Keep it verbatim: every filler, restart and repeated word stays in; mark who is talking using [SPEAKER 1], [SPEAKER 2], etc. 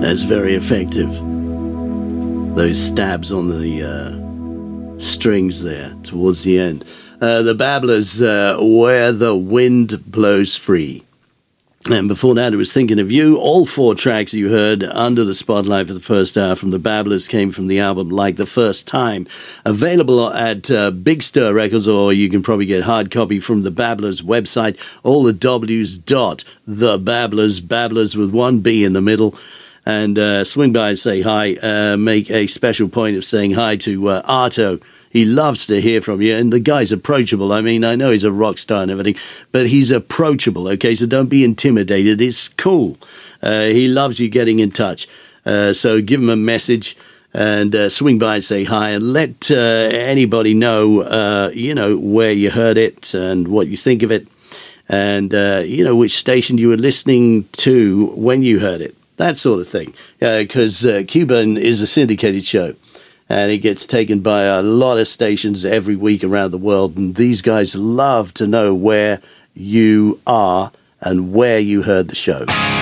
[SPEAKER 1] That's very effective. Those stabs on the uh, strings there towards the end. Uh, the Babblers, uh, Where the Wind Blows Free. And before that, I was Thinking of You. All four tracks you heard under the spotlight for the first hour from the Babblers came from the album Like the First Time. Available at uh, Big Stir Records, or you can probably get hard copy from the Babblers website. All the W's dot the Babblers, Babblers with one B in the middle. And uh, swing by and say hi. Uh, make a special point of saying hi to uh, Arto. He loves to hear from you, and the guy's approachable. I mean, I know he's a rock star and everything, but he's approachable, okay? So don't be intimidated. It's cool. Uh, he loves you getting in touch. Uh, so give him a message and uh, swing by and say hi, and let uh, anybody know, uh, you know, where you heard it and what you think of it, and, uh, you know, which station you were listening to when you heard it, that sort of thing. Because uh, uh, Cuban is a syndicated show. And it gets taken by a lot of stations every week around the world. And these guys love to know where you are and where you heard the show.